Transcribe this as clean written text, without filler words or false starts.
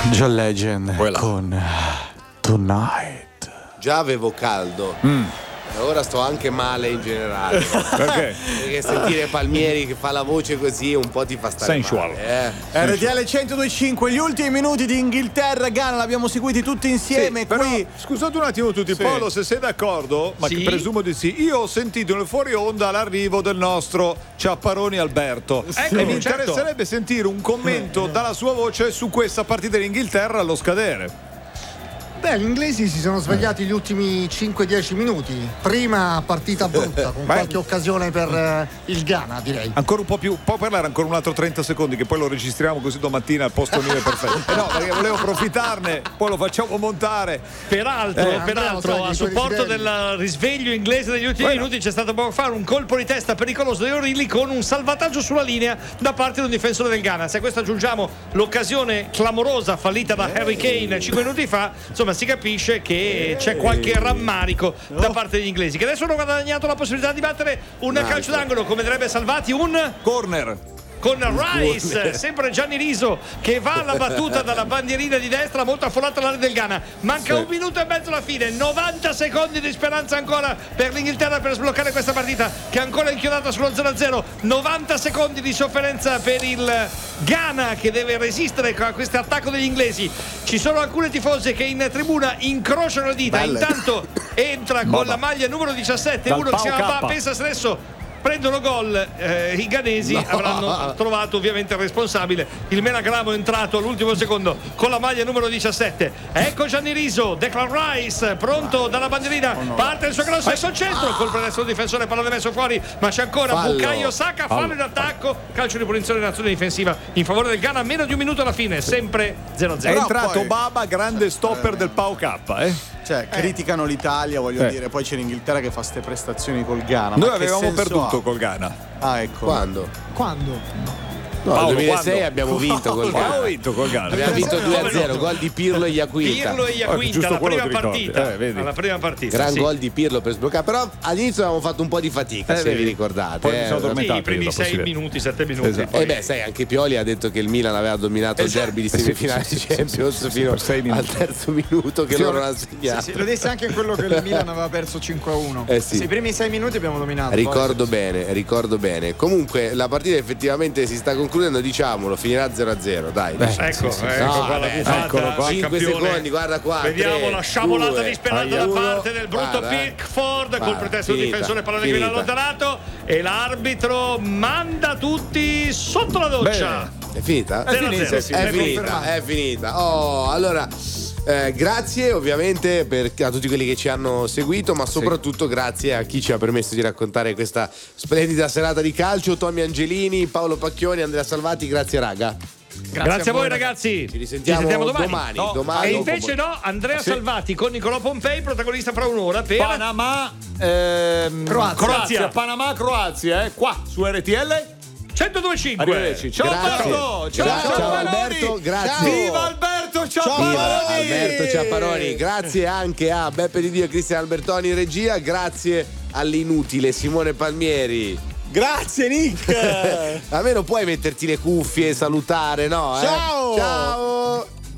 John Legend Voilà. con Tonight. Già avevo caldo. E ora sto anche male in generale. Perché sentire Palmieri che fa la voce così un po' ti fa stare Sensual. male. RTL 102.5, gli ultimi minuti di Inghilterra, Ghana, l'abbiamo seguiti tutti insieme Sì, però, qui. scusate un attimo tutti, Sì. Paolo, se sei d'accordo, ma Sì. che presumo di sì. Io ho sentito nel fuori onda l'arrivo del nostro Ciapparoni Alberto Ecco, e mi certo. interesserebbe sentire un commento dalla sua voce su questa partita d'Inghilterra allo scadere. Beh, gli inglesi si sono svegliati gli ultimi 5-10 minuti. Prima partita brutta, con qualche occasione per il Ghana, direi. Ancora un po' più, può parlare ancora un altro 30 secondi che poi lo registriamo così domattina al posto mio perfetto. No, perché volevo approfittarne, poi lo facciamo montare. Peraltro, Andrea, lo sai, a i supporto tuoi del risveglio inglese degli ultimi minuti c'è stato poco fa un colpo di testa pericoloso di O'Reilly con un salvataggio sulla linea da parte di un difensore del Ghana. Se a questo aggiungiamo l'occasione clamorosa fallita da Harry Kane 5 minuti fa, insomma si capisce che c'è qualche rammarico da parte degli inglesi, che adesso hanno guadagnato la possibilità di battere un calcio d'angolo, come direbbe Salvati, un Corner. con Rice, sempre Gianni Riso che va alla battuta dalla bandierina di destra, molto affollata l'area del Ghana. Manca un minuto e mezzo alla fine, 90 secondi di speranza ancora per l'Inghilterra per sbloccare questa partita che è ancora inchiodata sullo 0-0. 90 secondi di sofferenza per il Ghana che deve resistere a questo attacco degli inglesi. Ci sono alcune tifose che in tribuna incrociano le dita. Intanto entra con la maglia numero 17 Dal uno che si Pau chiama K. pensa se adesso prendono gol, i ghanesi avranno trovato ovviamente il responsabile. Il Menagramo è entrato all'ultimo secondo con la maglia numero 17. Ecco Gianni Riso, Declan Rice pronto dalla bandierina, parte il suo grosso al centro, colpo destro difensore, pallone messo fuori, ma c'è ancora Bukayo Saka, fallo in attacco, calcio di punizione in azione difensiva in favore del Ghana, meno di un minuto alla fine, sempre 0-0. È entrato poi- Baba, grande stopper del Pau K. Cioè, criticano l'Italia, voglio dire, poi c'è l'Inghilterra che fa ste prestazioni col Ghana. Noi Ma che avevamo senso perduto ha? col Ghana. Ah, ecco. Quando? Quando? No, nel Paolo, 2006 quando? abbiamo vinto col Abbiamo Ghana. vinto col Ghana. Abbiamo vinto 2-0, gol di Pirlo e Iaquinta. Pirlo e Iaquinta giusto alla quello prima ti ricordi. partita. Vedi. Alla prima partita. Gran sì. gol di Pirlo per sbloccare. Però all'inizio avevamo fatto un po' di fatica, se vedi. vi ricordate. Poi mi sono Sì, addormentato i primi dopo, 6 si vede. minuti, 7 minuti. Esatto. poi- E beh, sai, anche Pioli ha detto che il Milan aveva dominato il derby di semifinale di Champions fino per 6 minuti. al terzo minuto che loro hanno segnato. Sì, lo disse anche quello che il Milan aveva perso 5-1. Sì. I primi 6 minuti abbiamo dominato. Ricordo bene. Comunque la partita effettivamente si sta concludendo, diciamolo, finirà 0-0, dai. Ecco, No, qua la vabbè, buffata eccolo qua. al 5 campione. secondi, guarda qua. Vediamo 3, la sciabolata 2, disperata da 1. parte del brutto Guarda, Pickford col Guarda, pretesto del finita, difensore, pallone che viene finita. allontanato e l'arbitro manda tutti sotto la doccia. È finita? È finita, sì, È finita. Oh, allora grazie ovviamente a tutti quelli che ci hanno seguito, ma soprattutto grazie a chi ci ha permesso di raccontare questa splendida serata di calcio. Tommy Angelini, Paolo Pacchioni, Andrea Salvati, grazie raga. Grazie a voi ragazzi. Ci risentiamo domani. No, Domani. E invece no, Andrea Salvati con Nicolò Pompei, protagonista fra un'ora per Panama, Croazia. Panama, Croazia, qua su RTL. 102.5. Arrivederci. Ciao Grazie. Alberto. Ciao Alberto, grazie. Viva Alberto Ciapparoni. Viva Alberto Ciapparoni, grazie anche a Beppe Di Dio e Cristian Albertoni in regia, grazie all'inutile Simone Palmieri. Grazie, Nick. Almeno puoi metterti le cuffie e salutare, no? Ciao. Ciao.